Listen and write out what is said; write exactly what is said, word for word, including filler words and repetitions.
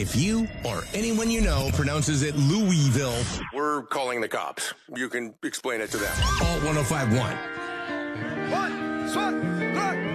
If you or anyone you know pronounces it Louisville, we're calling the cops. You can explain it to them. Alt ten fifty-one. One, two, three.